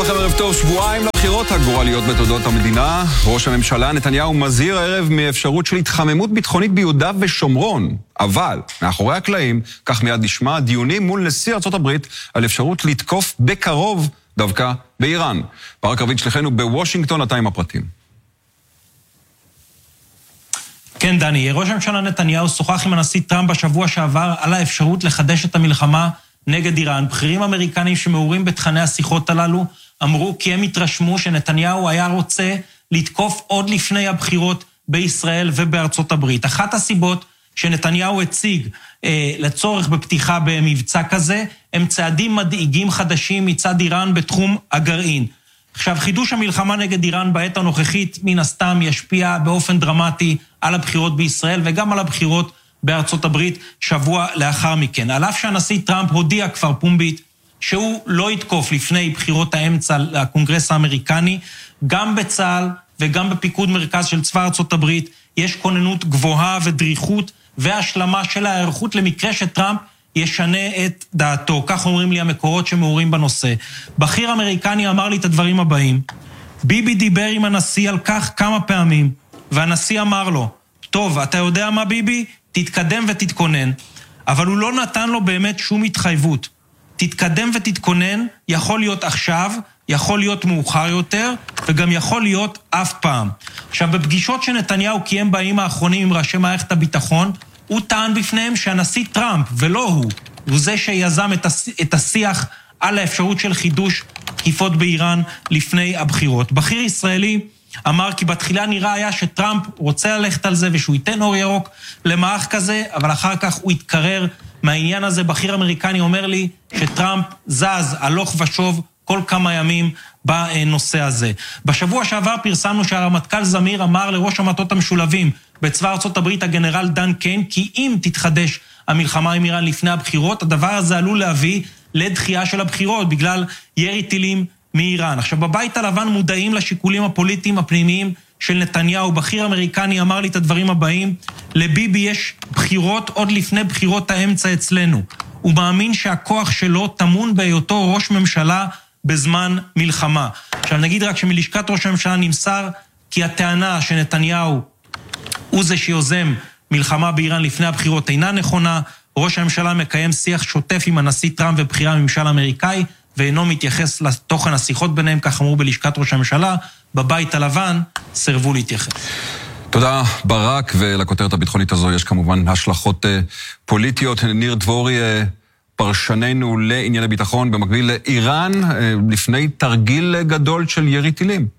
לכם ערב טוב. שבועיים לבחירות הגורליות בתולדות המדינה. ראש הממשלה נתניהו מזהיר הערב מאפשרות של התחממות ביטחונית ביהודה ושומרון. אבל מאחורי הקלעים, כך מיד נשמע, דיונים מול נשיא ארצות הברית על אפשרות לתקוף בקרוב דווקא באיראן. ברק רביד שלחנו בוושינגטון, אתה עם הפרטים. כן, דני, ראש הממשלה נתניהו שוחח עם הנשיא טראמפ בשבוע שעבר על האפשרות לחדש את המלחמה נגד איראן. בכירים אמריקנים שמעורים בתכני השיחות הללו אמרו כי הם התרשמו שנתניהו היה רוצה לתקוף עוד לפני הבחירות בישראל ובארצות הברית. אחת הסיבות שנתניהו הציג לצורך בפתיחה במבצע כזה, הם צעדים מדאיגים חדשים מצד איראן בתחום הגרעין. עכשיו, חידוש המלחמה נגד איראן בעת הנוכחית מן הסתם ישפיע באופן דרמטי על הבחירות בישראל וגם על הבחירות בארצות הברית שבוע לאחר מכן. על אף שהנשיא טראמפ הודיע כבר פומבית שהוא לא יתקוף לפני בחירות האמצע לקונגרס האמריקני, גם בצה"ל וגם בפיקוד מרכז של צבא ארצות הברית יש כוננות גבוהה ודריכות והשלמה של הערכות למקרה שטראמפ ישנה את דעתו. כך אומרים לי המקורות שמעורים בנושא. בכיר אמריקני אמר לי את הדברים הבאים: ביבי דיבר עם הנשיא על כך כמה פעמים, והנשיא אמר לו, טוב, אתה יודע מה ביבי? תתקדם ותתכונן. אבל הוא לא נתן לו באמת שום התחייבות. תתקדם ותתכונן, יכול להיות עכשיו, יכול להיות מאוחר יותר, וגם יכול להיות אף פעם. עכשיו, בפגישות שנתניהו קיים בימים האחרונים עם ראשי מערכת הביטחון, הוא טען בפניהם שהנשיא טראמפ, ולא הוא זה שיזם את השיח על האפשרות של חידוש תקיפות באיראן לפני הבחירות. בכיר ישראלי אמר כי בתחילה נראה היה שטראמפ רוצה ללכת על זה ושהוא ייתן אור ירוק למערך כזה, אבל אחר כך הוא התקרר מהעניין הזה. בכיר אמריקני אומר לי שטראמפ זז הלוך ושוב כל כמה ימים בנושא הזה. בשבוע שעבר פרסמנו שהרמטכ"ל זמיר אמר לראש המטות המשולבים בצבא ארצות הברית הגנרל דן קיין כי אם תתחדש המלחמה עם איראן לפני הבחירות, הדבר הזה עלול להביא לדחייה של הבחירות בגלל ירי טילים מאיראן. עכשיו, בבית הלבן מודעים לשיקולים הפוליטיים הפנימיים של נתניהו. בכיר אמריקני אמר לי את הדברים הבאים: לביבי יש בחירות עוד לפני בחירות האמצע אצלנו. הוא מאמין שהכוח שלו טמון בהיותו ראש ממשלה בזמן מלחמה. עכשיו נגיד רק שמלשכת ראש הממשלה נמסר כי הטענה שנתניהו הוא זה שיוזם מלחמה באיראן לפני הבחירות אינה נכונה. ראש הממשלה מקיים שיח שוטף עם הנשיא טראמפ ובכירי הממשל האמריקאי, ואינו מתייחס לתוכן השיחות ביניהם, כך אמרו בלשכת ראש הממשלה. בבית הלבן סרבו להתייחס. תודה ברק, ולכותרת הביטחונית הזו יש כמובן השלכות פוליטיות. ניר דבורי, פרשננו לענייני ביטחון, במקביל לאיראן, לפני תרגיל גדול של ירי טילים.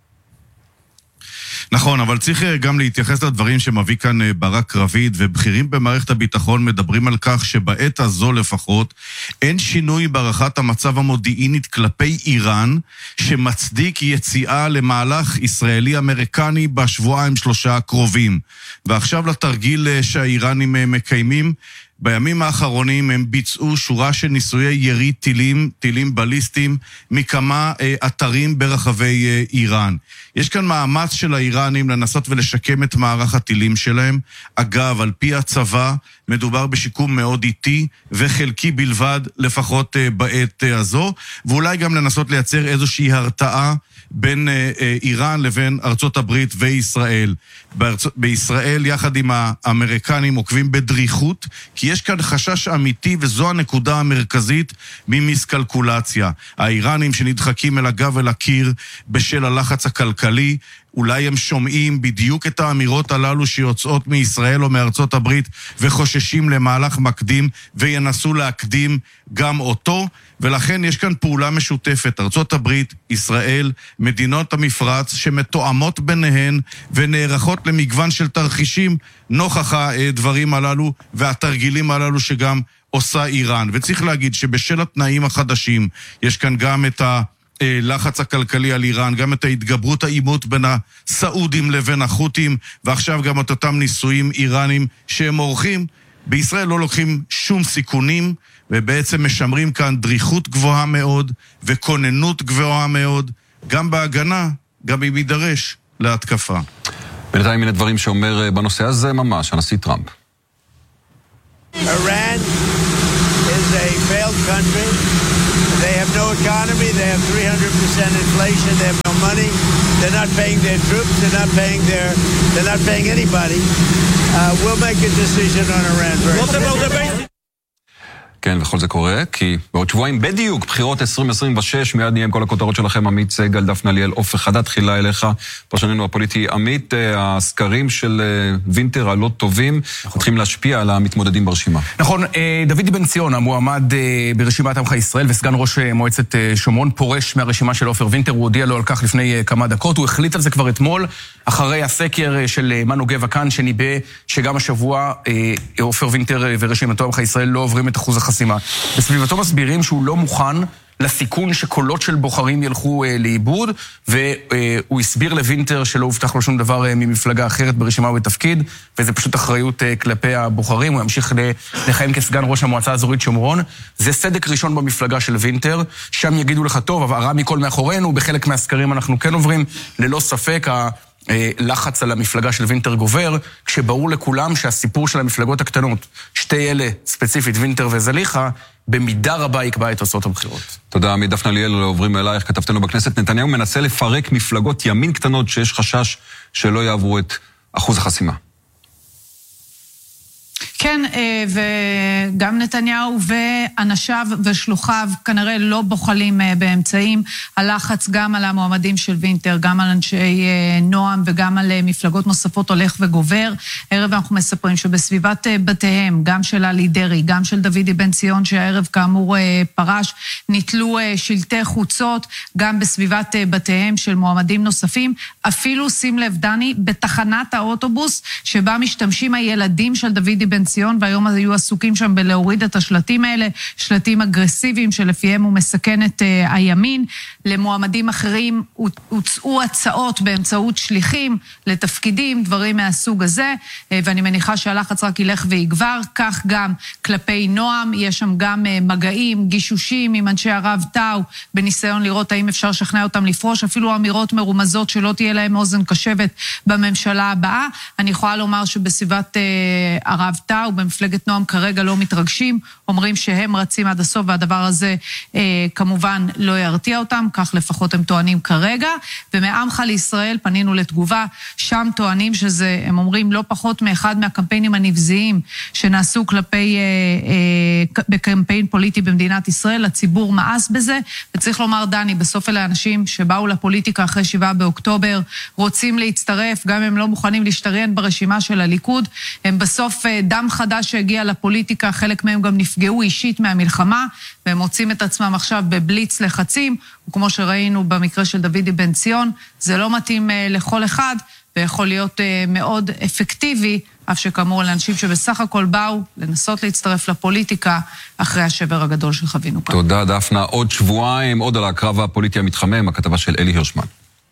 נכון, אבל צריך גם להתייחס לדברים שמביא כאן ברק רביד, ובכירים במערכת הביטחון מדברים על כך שבעת הזו לפחות אין שינוי בערכת המצב המודיעינית כלפי איראן שמצדיק יציאה למהלך ישראלי-אמריקני בשבועיים שלושה הקרובים. ועכשיו לתרגיל שהאיראנים מקיימים. בימים האחרונים הם ביצעו שורה של ניסויי ירי טילים בליסטיים מכמה אתרים ברחבי איראן. יש כאן מאמץ של האיראנים לנסות ולשקם את מערך הטילים שלהם. אגב, על פי הצבא, מדובר בשיקום מאוד איטי וחלקי בלבד, לפחות בעת הזו, ואולי גם לנסות לייצר איזושהי הרתעה בין איראן לבין ארצות הברית וישראל. בישראל, יחד עם האמריקנים, עוקבים בדריכות, כי יש כאן חשש אמיתי, וזו הנקודה המרכזית ממיסקלקולציה. האיראנים שנדחקים אל הגב אל הקיר בשל הלחץ הכלכלי, אולי הם שומעים בדיוק את האמירות הללו שיוצאות מישראל או מארצות הברית וחוששים למהלך מקדים וינסו להקדים גם אותו, ולכן יש כאן פעולה משותפת, ארצות הברית, ישראל, מדינות המפרץ שמתואמות ביניהן ונערכות למגוון של תרחישים נוכח הדברים הללו והתרגילים הללו שגם עושה איראן. וצריך להגיד שבשל התנאים החדשים יש כאן גם את הלחץ הכלכלי על איראן, גם את ההתגברות העימות בין הסעודים לבין החות'ים, ועכשיו גם את אותם ניסויים איראנים שהם עורכים. בישראל לא לוקחים שום סיכונים, ובעצם משמרים כאן דריכות גבוהה מאוד וכוננות גבוהה מאוד, גם בהגנה, גם אם יידרש להתקפה. בינתיים מן הדברים שאומר בנושא הזה ממש הנשיא טראמפ. Iran is a failed country. They have no economy, they have 300% inflation, they have no money, they're not paying their troops, they're not paying anybody. We'll make a decision on Iran very soon. כן, וכל זה קורה, כי בעוד שבועיים בדיוק, בחירות 2026, מיד נהיה עם כל הכותרות שלכם, עמית סגל, דפנה ליאל, אופק חדד, תחילה אליך, פרשננו הפוליטי. עמית, הסקרים של וינטר הלא טובים, מתחילים להשפיע על המתמודדים ברשימה. נכון, דוד בן ציון, המועמד ברשימת עמך ישראל, וסגן ראש מועצת שומרון, פורש מהרשימה של עופר וינטר, הוא הודיע לו על כך לפני כמה דקות, הוא החליט על זה כבר אתמול, אחרי הסקר של מנו גבע כאן, שניבא שגם השבוע עופר וינטר ורשימתו עמך ישראל לא עוברים את אחוז החסימה. בסביבתו מסבירים שהוא לא מוכן לסיכון שקולות של בוחרים ילכו לאיבוד, והוא הסביר לוינטר שלא הובטח לו שום דבר ממפלגה אחרת ברשימה ובתפקיד, וזה פשוט אחריות כלפי הבוחרים. הוא ימשיך לכהן כסגן ראש המועצה האזורית שומרון. זה סדק ראשון במפלגה של וינטר, שם יגידו לך טוב, אבל הרע מכל מאחורינו, בחלק מהסקרים אנחנו כן עוברים, ללא ספק לחץ על המפלגה של וינטר גובר, כשברור לכולם שהסיפור של המפלגות הקטנות, שתי אלה, ספציפית וינטר וזליחה, במידה רבה יקבע את תוצאות הבחירות. תודה, עמית. דפנה ליאל, עוברים אלייך, כתבתנו בכנסת. נתניהו מנסה לפרק מפלגות ימין קטנות שיש חשש שלא יעברו את אחוז החסימה. כן, וגם נתניהו ואנשיו ושלוחיו כנראה לא בוחלים באמצעים. הלחץ גם על המועמדים של וינטר, גם על אנשי נועם וגם על מפלגות נוספות הולך וגובר. ערב אנחנו מספרים שבסביבת בתיהם, גם של אלי דרעי, גם של דודי בן ציון, שהערב כאמור פרש, ניתלו שלטי חוצות, גם בסביבת בתיהם של מועמדים נוספים. אפילו, שים לב דני, בתחנת האוטובוס שבה משתמשים הילדים של דודי בן ציון, והיום היו עסוקים שם בלהוריד את השלטים האלה, שלטים אגרסיביים שלפיהם הוא מסכן את הימין. למועמדים אחרים הוצאו הצעות באמצעות שליחים לתפקידים, דברים מהסוג הזה, ואני מניחה שהלחץ רק ילך ויגבר. כך גם כלפי נועם, יש שם גם מגעים, גישושים עם אנשי הרב טאו, בניסיון לראות האם אפשר לשכנע אותם לפרוש, אפילו אמירות מרומזות שלא תהיה להם אוזן קשבת בממשלה הבאה. אני יכולה לומר שבסביבת הרב טאו, במפלגת נועם כרגע לא מתרגשים, אומרים שהם רצים עד הסוף, והדבר הזה כמובן לא ירתיע אותם, כך לפחות הם טוענים כרגע. ומעמך לישראל פנינו לתגובה, שם טוענים שזה, הם אומרים, לא פחות מאחד מהקמפיינים הנבזיים שנעשו כלפי, בקמפיין פוליטי במדינת ישראל. הציבור מאס בזה, וצריך לומר דני, בסוף אלה אנשים שבאו לפוליטיקה אחרי 7 באוקטובר, רוצים להצטרף, גם הם לא מוכנים להשתריין ברשימה של הליכוד, הם בסוף דם חדש שהגיע לפוליטיקה, חלק מהם גם נפגעו אישית מהמלחמה, והם מוצאים את עצמם עכשיו בבליץ לחצים, וכמו שראינו במקרה של דודי בן ציון, זה לא מתאים לכל אחד, ויכול להיות מאוד אפקטיבי, אף שכאמור לאנשים שבסך הכל באו לנסות להצטרף לפוליטיקה, אחרי השבר הגדול שחווינו כאן. תודה דפנה, עוד שבועיים, עוד על הקרב הפוליטי המתחמם, הכתבה של אלי הירשמן.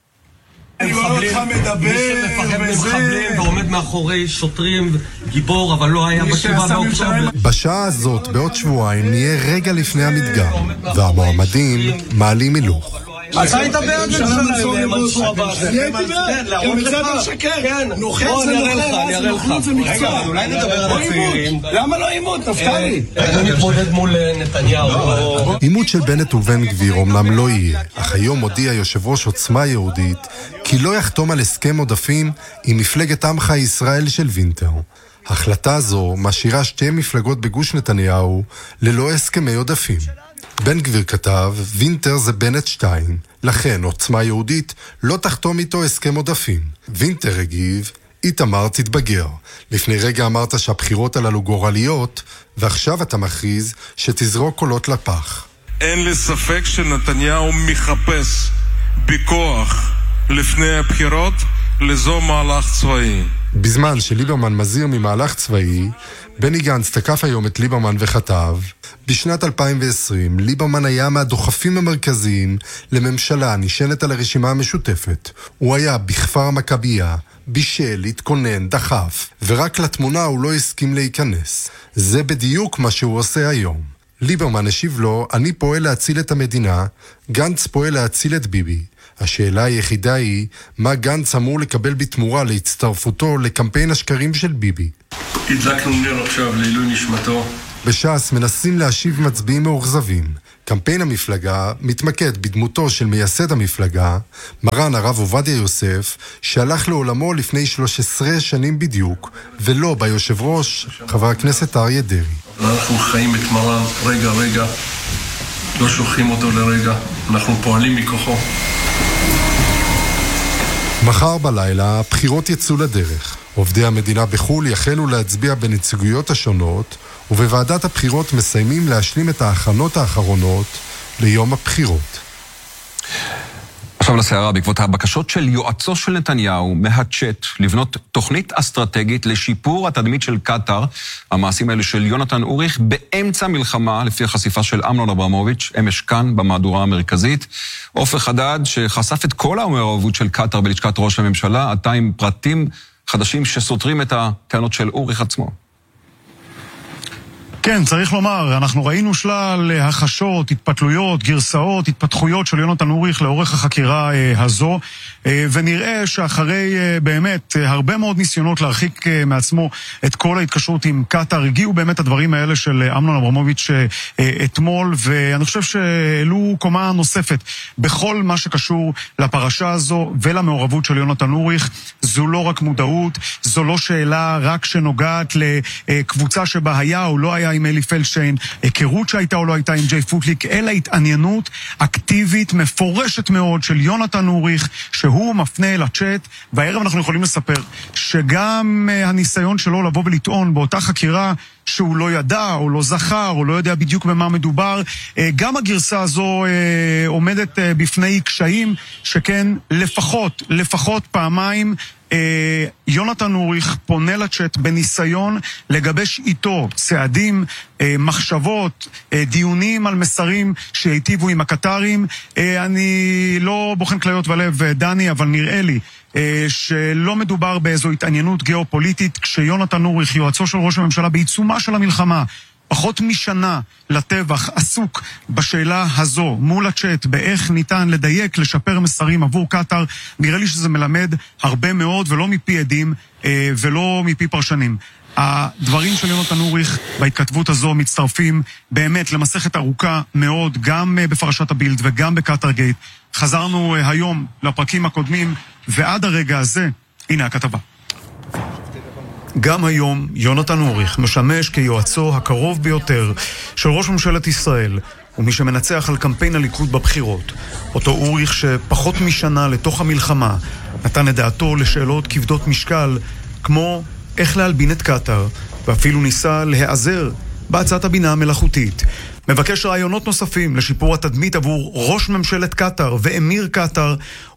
אני רואה אותך מדבר, מי שמפחד ממחבלים ועומד מאחורי שוטרים, גיבור, אבל לא היה ב7 באוקטובר. בשעה הזאת, בעוד שבועיים, נהיה רגע לפני המדגם, והמועמדים מעלים הילוך. אתה היית בעד מנסור עבאס. אני הייתי בעד, גם מצד השקר. כן, נוכל זה נוכל, נוכלות זה מקצוע. רגע, אולי נדבר על הצעירים. למה לא עימות, נפתלי? אני מתמודד מול נתניהו. עימות של בנט ובן גביר אומנם לא יהיה, אך היום הודיע יושב ראש עוצמה יהודית כי לא יחתום על הסכם עודפים עם מפלגת עמך ישראל של וינטר. החלטה זו משאירה שתי מפלגות בגוש נתניהו ללא הסכמי עודפים. בן גביר כתב, וינטר זה בנט 2, לכן עוצמה יהודית לא תחתום איתו הסכם עודפים. וינטר הגיב, איתמר תתבגר. לפני רגע אמרת שהבחירות הללו גורליות, ועכשיו אתה מכריז שתזרוק קולות לפח. אין לי ספק שנתניהו מחפש בכוח לפני הבחירות לזו מהלך צבאי. בזמן שליברמן מזהיר ממהלך צבאי, בני גנץ תקף היום את ליברמן וכתב, בשנת 2020 ליברמן היה מהדוחפים המרכזיים לממשלה נשענת על הרשימה המשותפת. הוא היה בכפר המכבייה, בישל, התכונן, דחף, ורק לתמונה הוא לא הסכים להיכנס. זה בדיוק מה שהוא עושה היום. ליברמן השיב לו, אני פועל להציל את המדינה, גנץ פועל להציל את ביבי. השאלה היחידה היא, מה גנץ אמור לקבל בתמורה להצטרפותו לקמפיין השקרים של ביבי? הדלקנו נר עכשיו לעילוי נשמתו. בש"ס מנסים להשיב מצביעים מאוכזבים. קמפיין המפלגה מתמקד בדמותו של מייסד המפלגה, מרן הרב עובדיה יוסף, שהלך לעולמו לפני 13 שנים בדיוק, ולא ביושב ראש חבר הכנסת אריה דרעי. אנחנו חיים את מרן רגע, לא שוכחים אותו לרגע, אנחנו פועלים מכוחו. מחר בלילה הבחירות יצאו לדרך. עובדי המדינה בחול יחלו להצביע בנציגויות השונות, ובוועדת הבחירות מסיימים להשלים את ההכנות האחרונות ליום הבחירות. עכשיו לסערה, בעקבות הבקשות של יועצו של נתניהו מהצ'אט לבנות תוכנית אסטרטגית לשיפור התדמית של קטר, המעשים האלה של יונתן אוריך באמצע מלחמה, לפי החשיפה של אמנון אברמוביץ', אמש כאן במהדורה המרכזית. עופר חדד, שחשף את כל המעורבות של קטר בלשכת ראש הממשלה, עתה עם פרטים חדשים שסותרים את הטענות של אוריך עצמו. כן, צריך לומר, אנחנו ראינו שלל החשות, התפתלויות, גרסאות, התפתחויות של יונתן אוריך לאורך החקירה הזו, ונראה שאחרי באמת הרבה מאוד ניסיונות להרחיק מעצמו את כל ההתקשרות עם קטר, הגיעו באמת הדברים האלה של אמנון אברמוביץ' אתמול, ואני חושב שהעלו קומה נוספת בכל מה שקשור לפרשה הזו ולמעורבות של יונתן אוריך. זו לא רק מודעות, זו לא שאלה רק שנוגעת לקבוצה שבה היה או לא היה עם אלי פלדשטיין, היכרות שהייתה או לא הייתה עם ג'יי פוטליק, אלא התעניינות אקטיבית מפורשת מאוד של יונתן אוריך, שהוא מפנה לצ'אט, והערב אנחנו יכולים לספר שגם הניסיון שלו לבוא ולטעון באותה חקירה שהוא לא ידע או לא זכר או לא יודע בדיוק במה מדובר, גם הגרסה הזו עומדת בפני קשיים, שכן לפחות פעמיים יונתן אוריך פונה לצ'אט בניסיון לגבש איתו צעדים, מחשבות, דיונים על מסרים שהיטיבו עם הקטרים. אני לא בוחן כליות ולב, דני, אבל נראה לי שלא מדובר באיזו התעניינות גיאופוליטית, כשיונתן אוריך, יועצו של ראש הממשלה בעיצומה של המלחמה, פחות משנה לטבח, עסוק בשאלה הזו מול הצ'אט, באיך ניתן לדייק, לשפר מסרים עבור קטר. נראה לי שזה מלמד הרבה מאוד, ולא מפי עדים ולא מפי פרשנים. הדברים של יונתן אוריך בהתכתבות הזו מצטרפים באמת למסכת ארוכה מאוד, גם בפרשת הבילד וגם בקטר גייט. חזרנו היום לפרקים הקודמים, ועד הרגע הזה, הנה הכתבה. גם היום יונתן אוריך משמש כיועצו הקרוב ביותר של ראש ממשלת ישראל, ומי שמנצח על קמפיין הליכוד בבחירות. אותו אוריך שפחות משנה לתוך המלחמה נתן את דעתו לשאלות כבדות משקל, כמו איך להלבין את קטר, ואפילו ניסה להיעזר בהצעת הבינה המלאכותית. מבקש רעיונות נוספים לשיפור התדמית עבור ראש ממשלת קטר ואמיר קטר,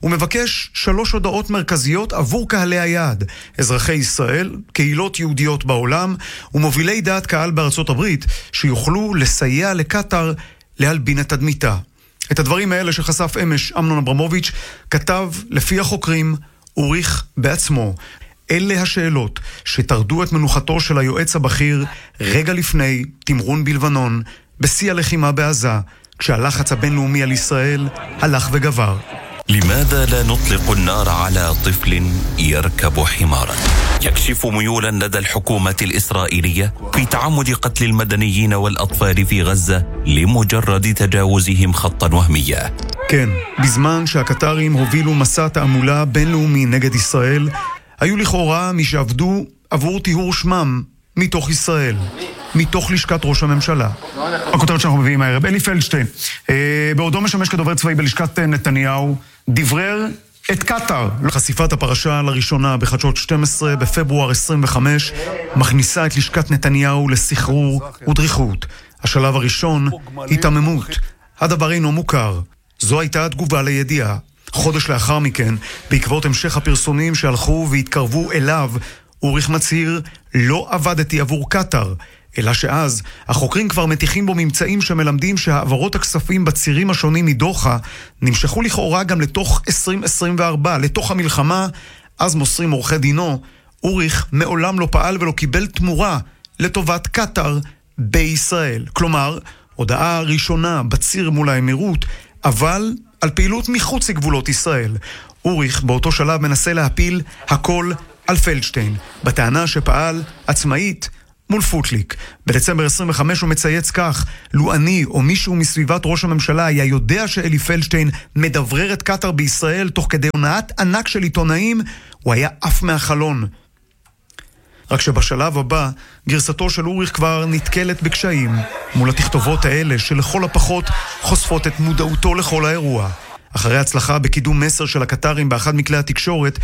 ומבקש 3 הודעות מרכזיות עבור קהלי היעד, אזרחי ישראל, קהילות יהודיות בעולם ומובילי דעת קהל בארצות הברית, שיוכלו לסייע לקטר להלבין את תדמיתה. את הדברים האלה שחשף אמש אמנון אברמוביץ' כתב לפי החוקרים אוריך בעצמו. אלה השאלות שטרדו את מנוחתו של היועץ הבכיר רגע לפני תמרון בלבנון, בשיא הלחימה בעזה, כשהלחץ הבינלאומי על ישראל הלך וגבר. لماذا لا نطلق النار على طفل يركب حمارا؟ يكشف ميولا لدى الحكومة الإسرائيلية في تعمد قتل المدنيين والأطفال في غزة لمجرد تجاوزهم خطا وهميا. כן, בזמן שהקטרים הובילו מסע תעמולה בינלאומי נגד ישראל, היו לכאורה מי שעבדו עבור טיהור שמם מתוך ישראל, מתוך לשכת ראש הממשלה. הכותרת שאנחנו מביאים הערב, אלי פלדשטיין, בעודו משמש כדובר צבאי בלשכת נתניהו, דברר את קטר. חשיפת הפרשה לראשונה בחדשות 12 בפברואר 25 מכניסה את לשכת נתניהו לסחרור ודריכות. השלב הראשון, התעממות. הדבר אינו מוכר. זו הייתה התגובה לידיעה. חודש לאחר מכן, בעקבות המשך הפרסומים שהלכו והתקרבו אליו, אוריך מצהיר, לא עבדתי עבור קטר, אלא שאז החוקרים כבר מתיחים בו ממצאים שמלמדים שהעברות הכספים בצירים השונים מדוחה נמשכו לכאורה גם לתוך 2024, לתוך המלחמה. אז מוסרים עורכי דינו, אוריך מעולם לא פעל ולא קיבל תמורה לטובת קטר בישראל. כלומר, הודעה ראשונה בציר מול האמירות, אבל על פעילות מחוץ לגבולות ישראל. אוריך באותו שלב מנסה להפיל הכל על פלדשטיין, בטענה שפעל עצמאית מול פוטליק. בדצמבר 25 הוא מצייץ כך: לו אני או מישהו מסביבת ראש הממשלה היה יודע שאלי פלדשטיין מדברר את קטר בישראל תוך כדי הונאת ענק של עיתונאים, הוא היה אף מהחלון. רק שבשלב הבא, גרסתו של אוריך כבר נתקלת בקשיים מול התכתובות האלה שלכל הפחות חושפות את מודעותו לכל האירוע. אחרי הצלחה בקידום מסר של הקטרים באחד מכלי התקשורת,